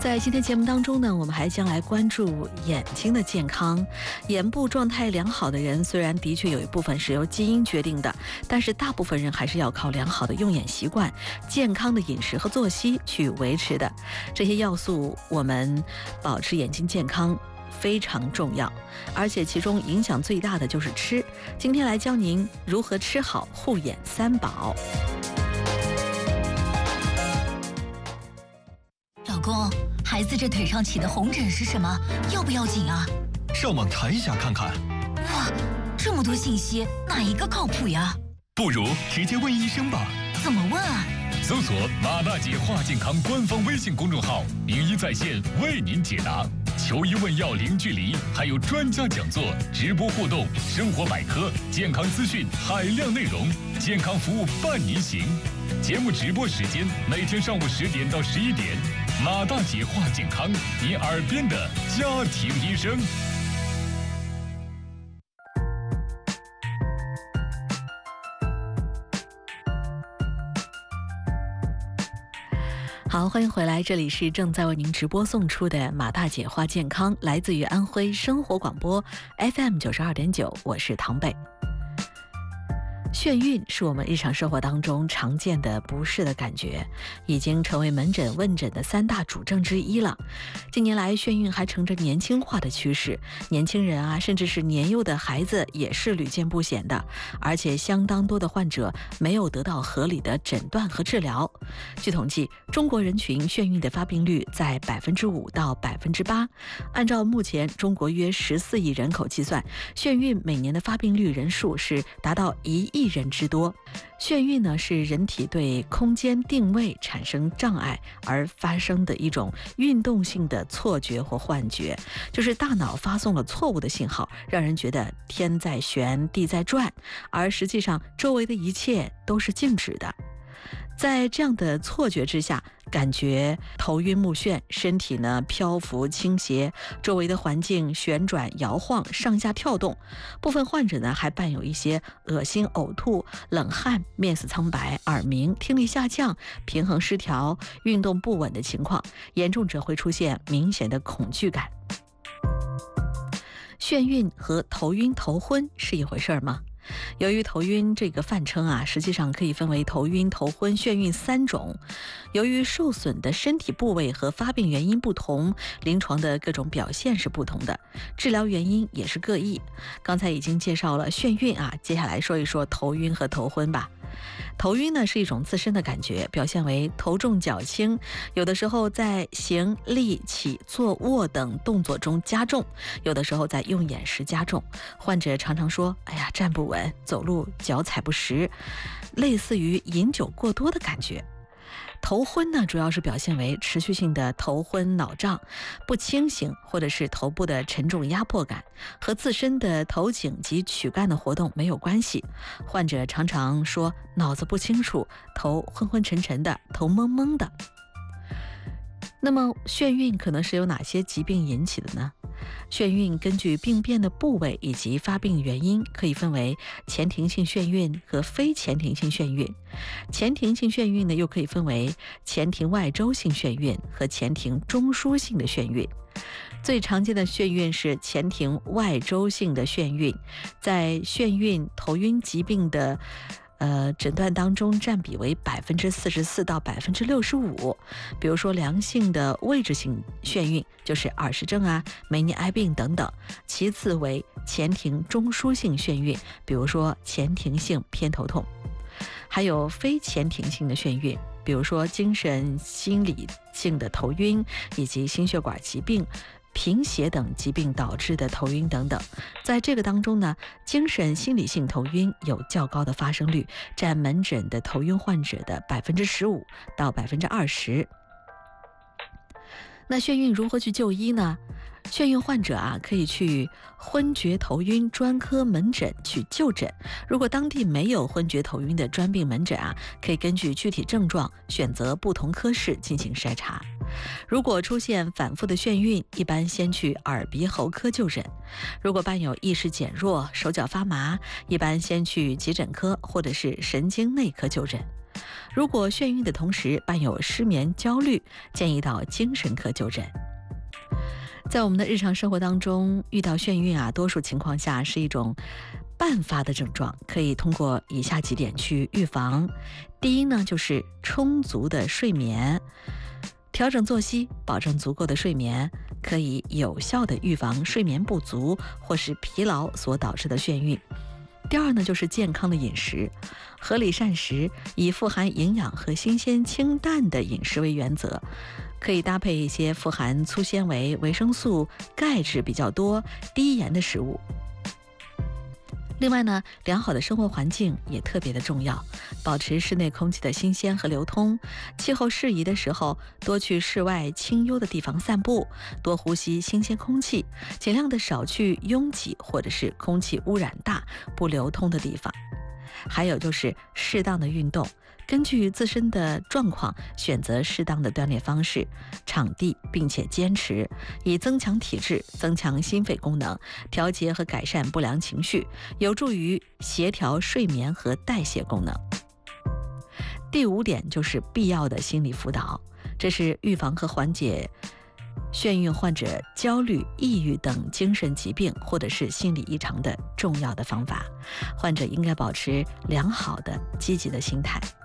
在今天节目当中呢，我们还将来关注眼睛的健康。眼部状态良好的人，虽然的确有一部分是由基因决定的，但是大部分人还是要靠良好的用眼习惯、健康的饮食和作息去维持的。这些要素，我们保持眼睛健康非常重要，而且其中影响最大的就是吃。今天来教您如何吃好护眼三宝。 老公，孩子这腿上起的红疹是什么？要不要紧啊？ 上网查一下看看。 哇，这么多信息，哪一个靠谱呀？ 不如直接问医生吧。 怎么问啊？ 搜索马大姐话健康官方微信公众号，名医在线为您解答，求医问药零距离，还有专家讲座、直播互动、生活百科、健康资讯海量内容，健康服务伴您行。节目直播时间每天上午10点到11点，马大姐话健康，你耳边的家庭医生。 好，欢迎回来，这里是正在为您直播送出的马大姐话健康，来自于安徽生活广播 FM 92.9，我是唐贝。眩晕是我们日常生活当中常见的不适的感觉，已经成为门诊问诊的3大主症之一了。近年来，眩晕还呈着年轻化的趋势，年轻人啊，甚至是年幼的孩子也是屡见不鲜的，而且相当多的患者没有得到合理的诊断和治疗。据统计，中国人群眩晕的发病率在5%到8%。按照目前中国约14亿人口计算，眩晕每年的发病率人数是达到1亿人之多。眩晕呢，是人体对空间定位产生障碍而发生的一种运动性的错觉或幻觉，就是大脑发送了错误的信号，让人觉得天在旋地在转，而实际上周围的一切都是静止的。在这样的错觉之下，感觉头晕目眩，身体呢漂浮倾斜，周围的环境旋转摇晃，上下跳动。部分患者呢还伴有一些恶心、呕吐、冷汗、面色苍白、耳鸣、听力下降、平衡失调、运动不稳的情况，严重者会出现明显的恐惧感。眩晕和头晕头昏是一回事吗？由于头晕这个泛称啊，实际上可以分为头晕、头昏、眩晕3种。由于受损的身体部位和发病原因不同，临床的各种表现是不同的，治疗原因也是各异。刚才已经介绍了眩晕啊，接下来说一说头晕和头昏吧。头晕呢是一种自身的感觉，表现为头重脚轻，有的时候在行、立、起、坐、卧等动作中加重，有的时候在用眼时加重。患者常常说：“哎呀，站不稳，走路脚踩不实”，类似于饮酒过多的感觉。头昏呢，主要是表现为持续性的头昏脑胀、不清醒，或者是头部的沉重压迫感，和自身的头颈及躯干的活动没有关系。患者常常说脑子不清楚，头昏昏沉沉的，头蒙蒙的。那么眩晕可能是由哪些疾病引起的呢？眩晕根据病变的部位以及发病原因，可以分为前庭性眩晕和非前庭性眩晕。前庭性眩晕呢，又可以分为前庭外周性眩晕和前庭中枢性的眩晕。最常见的眩晕是前庭外周性的眩晕，在眩晕头晕疾病的诊断当中占比为44%到65%。比如说良性的位置性眩晕，就是耳石症啊、梅尼埃病等等。其次为前庭中枢性眩晕，比如说前庭性偏头痛。还有非前庭性的眩晕，比如说精神心理性的头晕，以及心血管疾病、贫血等疾病导致的头晕等等。在这个当中呢，精神心理性头晕有较高的发生率，占门诊的头晕患者的15%到20%。那眩晕如何去就医呢？眩晕患者啊，可以去昏厥头晕专科门诊去就诊。如果当地没有昏厥头晕的专病门诊啊，可以根据具体症状选择不同科室进行筛查。如果出现反复的眩晕，一般先去耳鼻喉科就诊。如果伴有意识减弱、手脚发麻，一般先去急诊科或者是神经内科就诊。 如果眩晕的同时伴有失眠、焦虑，建议到精神科就诊。在我们的日常生活当中，遇到眩晕多数情况下是一种伴发的症状，可以通过以下几点去预防。第一呢，就是充足的睡眠，调整作息，保证足够的睡眠，可以有效的预防睡眠不足或是疲劳所导致的眩晕。第二呢，就是健康的饮食，合理膳食，以富含营养和新鲜清淡的饮食为原则，可以搭配一些富含粗纤维、维生素、钙质比较多、低盐的食物。另外呢，良好的生活环境也特别的重要，保持室内空气的新鲜和流通，气候适宜的时候，多去室外清幽的地方散步，多呼吸新鲜空气，尽量的少去拥挤或者是空气污染大、不流通的地方。还有就是适当的运动，根据自身的状况选择适当的锻炼方式、场地，并且坚持，以增强体质、增强心肺功能，调节和改善不良情绪，有助于协调睡眠和代谢功能。第5点就是必要的心理辅导，这是预防和缓解眩晕患者焦虑、抑郁等精神疾病或者是心理异常的重要的方法。患者应该保持良好的、积极的心态。